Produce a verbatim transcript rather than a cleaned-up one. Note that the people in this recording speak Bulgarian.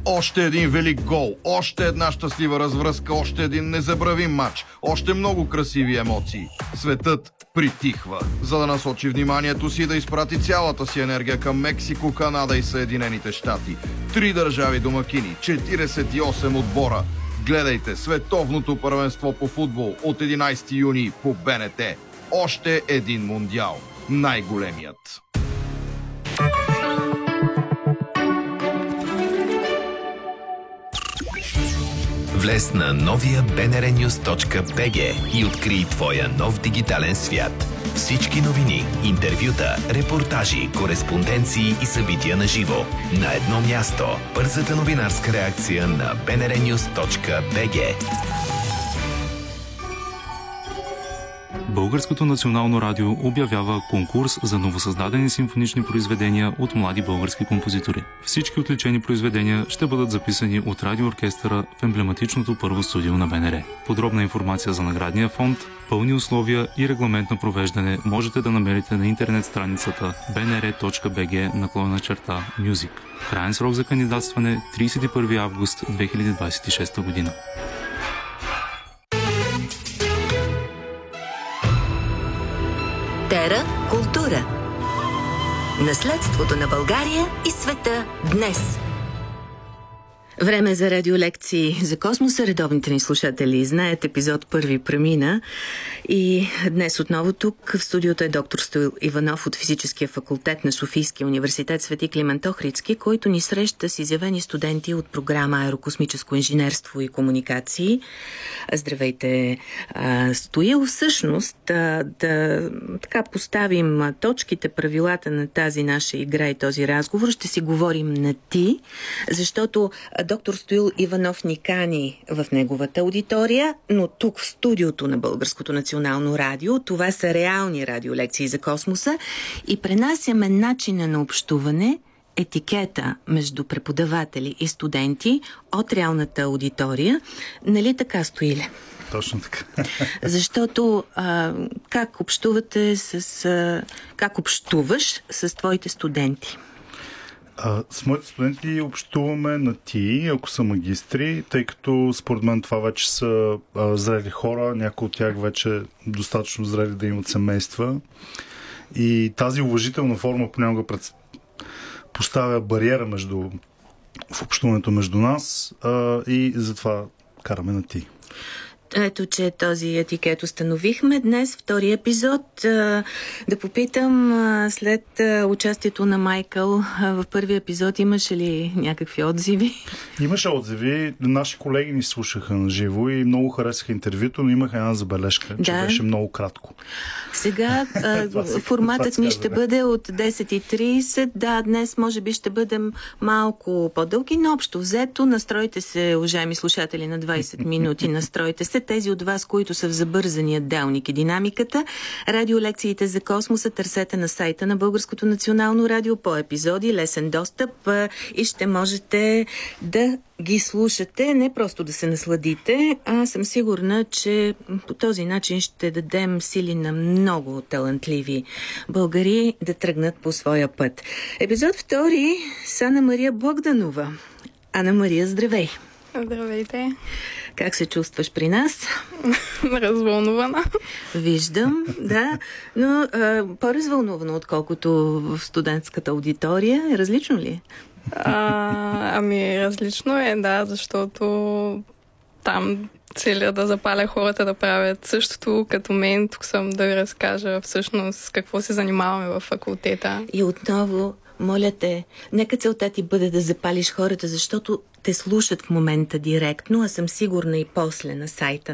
Още един велик гол, още една щастлива развръзка, още един незабравим матч, още много красиви емоции. Светът притихва, за да насочи вниманието си да изпрати цялата си енергия към Мексико, Канада и Съединените щати. Три държави домакини, четиридесет и осем отбора. Гледайте световното първенство по футбол от единайсети юни по БНТ. Още един мундиал. Най-големият. Влез на новия би ен ар нюз точка би джи и открий твоя нов дигитален свят. Всички новини, интервюта, репортажи, кореспонденции и събития на живо. На едно място. Бързата новинарска реакция на би ен ар нюз точка би джи. Българското национално радио обявява конкурс за новосъздадени симфонични произведения от млади български композитори. Всички отличени произведения ще бъдат записани от радиооркестъра в емблематичното първо студио на Б Н Р. Подробна информация за наградния фонд, пълни условия и регламент на провеждане можете да намерите на интернет страницата би ен ар точка би джи наклонена черта Music. Краен срок за кандидатстване трийсет и първи август две хиляди двадесет и шеста година. Тера култура. Наследството на България и света днес. Време за радиолекции за космоса. Редовните ни слушатели знаят, епизод първи премина. И днес отново тук в студиото е доктор Стоил Иванов от Физическия факултет на Софийския университет Свети Климент Охридски, който ни среща с изявени студенти от програма Аерокосмическо инженерство и комуникации. Здравейте, Стоил. Всъщност, да, да така поставим точките, правилата на тази наша игра и този разговор, ще си говорим на ти, защото доктор Стоил Иванов ни кани в неговата аудитория, но тук в студиото на Българското национално радио, това са реални радиолекции за космоса и пренасяме начина на общуване, етикета между преподаватели и студенти от реалната аудитория. Нали така, Стоиле? Точно така. Защото а, как общувате с... А, как общуваш с твоите студенти? А, с моите студенти общуваме на ти, ако са магистри, тъй като според мен това вече са а, зрели хора, някои от тях вече достатъчно зрели да имат семейства. И тази уважителна форма понякога пред... поставя бариера между... в общуването между нас а, и затова караме на ти. Ето, че този етикет установихме. Днес втори епизод. Да попитам, след участието на Майкъл в първи епизод имаше ли някакви отзиви? Имаше отзиви. Наши колеги ни слушаха на живо и много харесаха интервюто, но имаха една забележка, че да. беше много кратко. Сега форматът ни ще бъде от десет и трийсет. Да, днес може би ще бъдем малко по-дълги, но общо взето настройте се, уважаеми слушатели, на двайсет минути. Настройте се. Тези от вас, които са в забързания делник и динамиката, радиолекциите за космоса търсете на сайта на Българското национално радио по епизоди, лесен достъп и ще можете да ги слушате, не просто да се насладите, а съм сигурна, че по този начин ще дадем сили на много талантливи българи да тръгнат по своя път. Епизод втори с Ана Мария Богданова. Ана Мария, здравей! Здравейте! Как се чувстваш при нас? Развълнувана. Виждам, да. Но а, по-развълнувана, отколкото в студентската аудитория. Различно ли е? А, ами, различно е, да, защото там целя да запаля хората да правят същото като мен. Тук съм да ви разкажа всъщност какво се занимаваме в факултета. И отново, моля те, нека целта ти бъде да запалиш хората, защото те слушат в момента директно, а съм сигурна и после на сайта